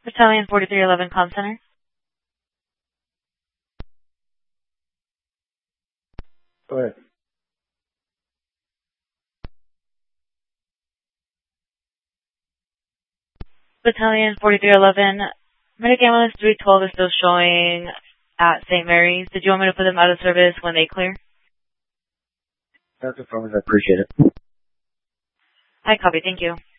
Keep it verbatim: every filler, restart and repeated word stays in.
Battalion forty-three eleven Comm Center. Go ahead. Battalion forty-three eleven, Medic Ambulance three twelve is still showing at Saint Mary's. Did you want me to put them out of service when they clear? That's affirmative. I appreciate it. I copy. Thank you.